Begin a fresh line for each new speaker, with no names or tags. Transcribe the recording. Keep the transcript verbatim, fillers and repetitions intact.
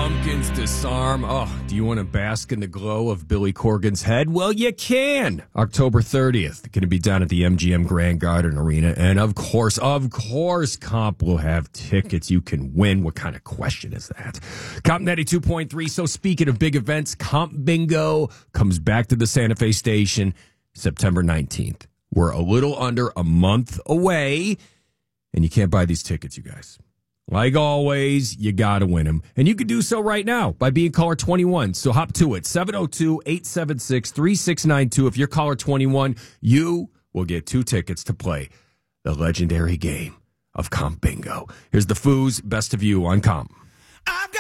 pumpkins disarm. Oh, do you want to bask in the glow of Billy Corgan's head? Well, you can. October thirtieth, going to be down at the M G M Grand Garden Arena. And of course, of course, Comp will have tickets you can win. What kind of question is that? Comp ninety-two point three. So speaking of big events, Comp Bingo comes back to the Santa Fe station September nineteenth. We're a little under a month away, and you can't buy these tickets, you guys. Like always, you got to win them. And you can do so right now by being caller twenty-one. So hop to it, seven oh two, eight seven six, three six nine two. If you're caller twenty-one, you will get two tickets to play the legendary game of Comp Bingo. Here's the Foos, Best of You on Comp.
I've got